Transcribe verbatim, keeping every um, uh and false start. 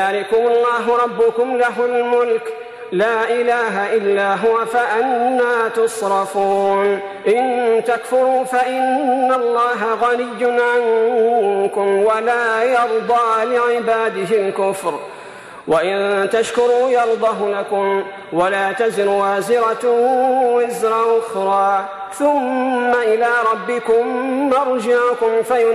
ذلكم الله ربكم له الملك لا إله إلا هو فأنى تصرفون إن تكفروا فإن الله غني عنكم ولا يرضى لعباده الكفر وإن تشكروا يرضه لكم ولا تزر وازرة وزر أخرى ثم إلى ربكم مرجعكم فينبئكم